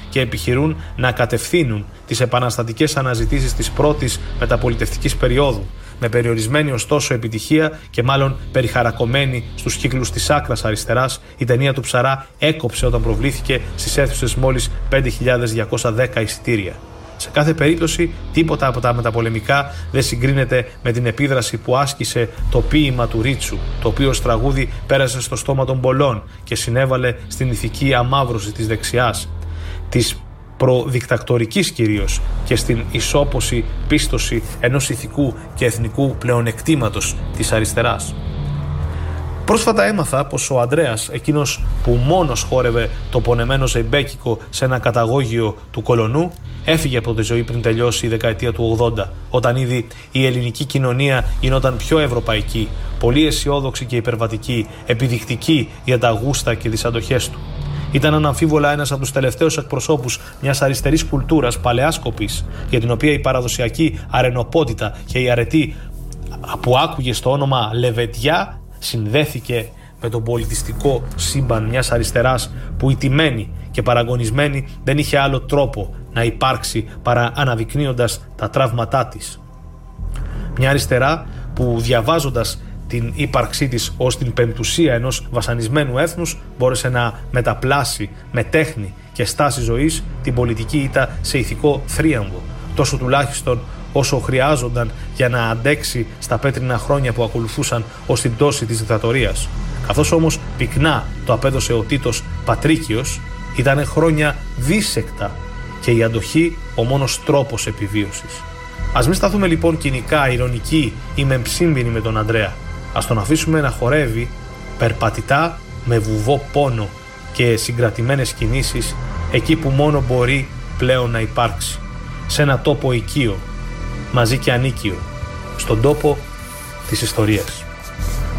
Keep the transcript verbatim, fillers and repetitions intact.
και επιχειρούν να κατευθύνουν τις επαναστατικές αναζητήσεις της πρώτης μεταπολιτευτικής περίοδου, με περιορισμένη ωστόσο επιτυχία και μάλλον περιχαρακωμένη στους κύκλους της άκρας αριστεράς, η ταινία του Ψαρά έκοψε όταν προβλήθηκε στις αίθουσες μόλις πέντε χιλιάδες διακόσια δέκα εισιτήρια. Σε κάθε περίπτωση, τίποτα από τα μεταπολεμικά δεν συγκρίνεται με την επίδραση που άσκησε το ποίημα του Ρίτσου, το οποίο ως τραγούδι πέρασε στο στόμα των πολλών και συνέβαλε στην ηθική αμαύρωση της δεξιάς, της προδικτακτορικής κυρίως, και στην ισόποση πίστοση ενός ηθικού και εθνικού πλεονεκτήματος της αριστεράς. Πρόσφατα έμαθα πως ο Ανδρέας, εκείνος που μόνος χόρευε το πονεμένο ζεϊμπέκικο σε ένα καταγόγιο του Κολονού, έφυγε από τη ζωή πριν τελειώσει η δεκαετία του ογδόντα, όταν ήδη η ελληνική κοινωνία γινόταν πιο ευρωπαϊκή, πολύ αισιόδοξη και υπερβατική, επιδεικτική για τα γούστα και τις αντοχές του. Ήταν αναμφίβολα ένας από τους τελευταίους εκπροσώπους μιας αριστερής κουλτούρας παλαιάς κοπής, για την οποία η παραδοσιακή αρενοπότητα και η αρετή που άκουγε στο όνομα Λεβεντιά συνδέθηκε με τον πολιτιστικό σύμπαν μιας αριστεράς που ηττημένη και παραγωνισμένη δεν είχε άλλο τρόπο να υπάρξει παρά αναδεικνύοντας τα τραύματά της. Μια αριστερά που, διαβάζοντας την ύπαρξή της ως την πεμπτουσία ενός βασανισμένου έθνους, μπόρεσε να μεταπλάσει με τέχνη και στάση ζωής την πολιτική ήττα σε ηθικό θρίαμβο, τόσο τουλάχιστον όσο χρειάζονταν για να αντέξει στα πέτρινα χρόνια που ακολουθούσαν ως την πτώση της δικτατορίας. Καθώς όμως πυκνά το απέδωσε ο Τίτος Πατρίκιος, ήταν χρόνια δίσεκτα και η αντοχή ο μόνος τρόπος επιβίωσης. Ας μην σταθούμε λοιπόν κοινικά, ειρωνικοί ή μεμψύμπινοι με τον Ανδρέα. Ας τον αφήσουμε να χορεύει περπατητά με βουβό πόνο και συγκρατημένες κινήσεις εκεί που μόνο μπορεί πλέον να υπάρξει, σε ένα τόπο οικείο, μαζί και ανίκιο, στον τόπο της ιστορίας.